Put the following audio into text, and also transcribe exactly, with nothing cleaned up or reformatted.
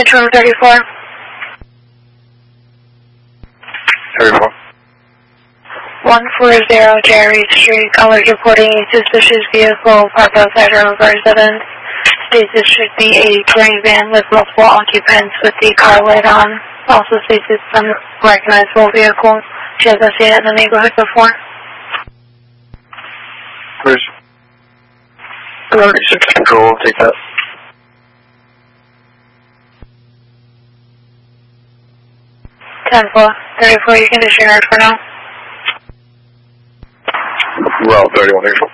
Control thirty-four. thirty-four. one forty Jerry Street, callers reporting a suspicious vehicle parked outside her residence. States it should be a touring van with multiple occupants with the car light on. Also states it's some recognizable vehicle. She hasn't seen it in the neighborhood before. Where's thirty-six Control, take that. ten four, thirty-four, you can disregard for now. Route thirty-one, Control.